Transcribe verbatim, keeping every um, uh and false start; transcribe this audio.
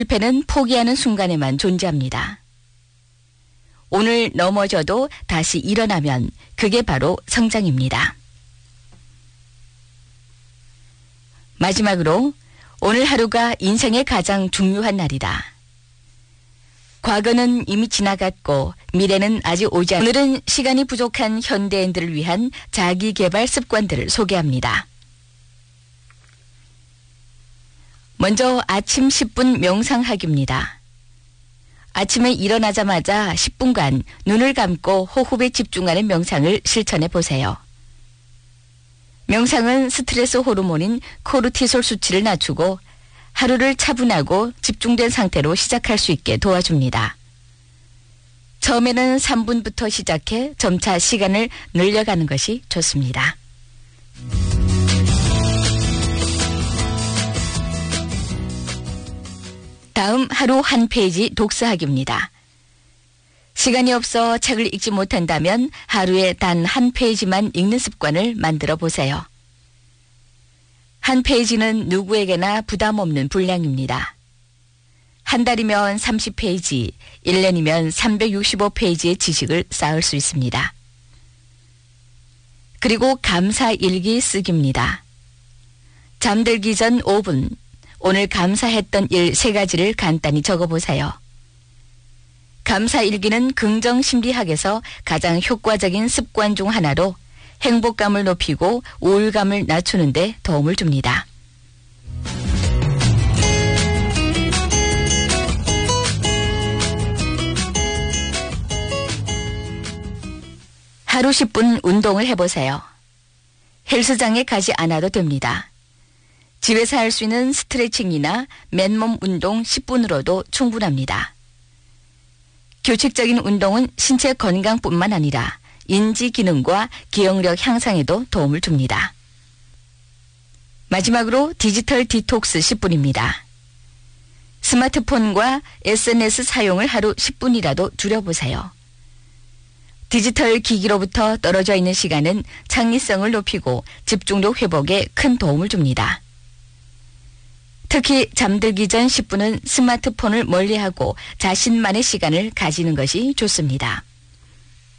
실패는 포기하는 순간에만 존재합니다. 오늘 넘어져도 다시 일어나면 그게 바로 성장입니다. 마지막으로 오늘 하루가 인생의 가장 중요한 날이다. 과거는 이미 지나갔고 미래는 아직 오지 않... 오늘은 시간이 부족한 현대인들을 위한 자기개발 습관들을 소개합니다. 먼저 아침 십 분 명상하기입니다. 아침에 일어나자마자 십 분간 눈을 감고 호흡에 집중하는 명상을 실천해 보세요. 명상은 스트레스 호르몬인 코르티솔 수치를 낮추고 하루를 차분하고 집중된 상태로 시작할 수 있게 도와줍니다. 처음에는 삼 분부터 시작해 점차 시간을 늘려가는 것이 좋습니다. 다음 하루 한 페이지 독서하기입니다. 시간이 없어 책을 읽지 못한다면 하루에 단 한 페이지만 읽는 습관을 만들어 보세요. 한 페이지는 누구에게나 부담 없는 분량입니다. 한 달이면 삼십 페이지, 일 년이면 삼백육십오 페이지의 지식을 쌓을 수 있습니다. 그리고 감사 일기 쓰기입니다. 잠들기 전 오 분, 오늘 감사했던 일 세 가지를 간단히 적어보세요. 감사 일기는 긍정 심리학에서 가장 효과적인 습관 중 하나로 행복감을 높이고 우울감을 낮추는 데 도움을 줍니다. 하루 십 분 운동을 해보세요. 헬스장에 가지 않아도 됩니다. 집에서 할 수 있는 스트레칭이나 맨몸 운동 십 분으로도 충분합니다. 규칙적인 운동은 신체 건강뿐만 아니라 인지 기능과 기억력 향상에도 도움을 줍니다. 마지막으로 디지털 디톡스 십 분입니다. 스마트폰과 에스엔에스 사용을 하루 십 분이라도 줄여보세요. 디지털 기기로부터 떨어져 있는 시간은 창의성을 높이고 집중력 회복에 큰 도움을 줍니다. 특히 잠들기 전 십 분은 스마트폰을 멀리하고 자신만의 시간을 가지는 것이 좋습니다.